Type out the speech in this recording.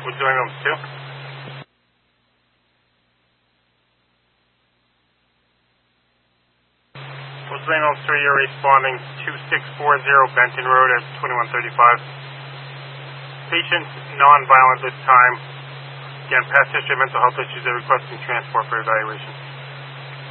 Would you like to? What's the name of 3, you're responding 2640 Benton Road at 2135. Patient non-violent this time. Again, past history of mental health issues, they're requesting transport for evaluation.